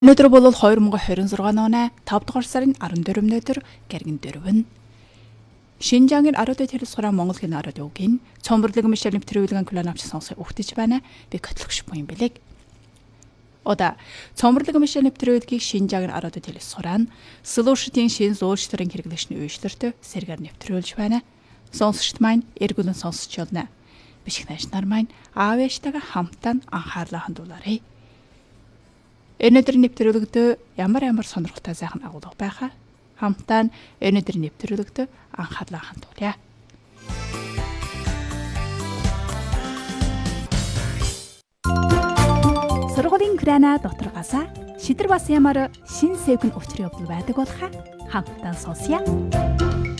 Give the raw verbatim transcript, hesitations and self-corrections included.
Өнөөдөр бол хоёр мянга двадцать шесть оны тавд дугаар сарын арван дөрөв өнөөдөр гэргэн дөрвөн. Шинжаангийн арвад хэлс сураа Монгол хин арвад үгийн цомборлог мишэл нэвтрүүлгэн клан авч сонсох өгтөж байна. Би котлогш буян бэлэг. Ода цомборлог мишэл нэвтрүүлгийг шинжаангийн арвад хэлс сураа солиушдын шин зөөлштрийн хэрэглэгчний үйлчлэртэ сэргээр нэвтрүүлж байна. Сонсогчд маань эргүүлэн сонсч байна. Бишг наашнаар маань аав ээжтэйгээ хамтдаа анхаарлаа хандуулаарай. Өнөөдөр нэвтрүүлэгтээ ямар ямар сонирхолтой сайхан агуулга байхаа хамтдаа өнөөдөр нэвтрүүлэгтээ анхаарлаа хандуулъя. Сургуулийн крана доторгоосаа шидэр бас ямар шин сэвгэн өвчрөө явдал байдаг болохаа хамтдаа сонсъя.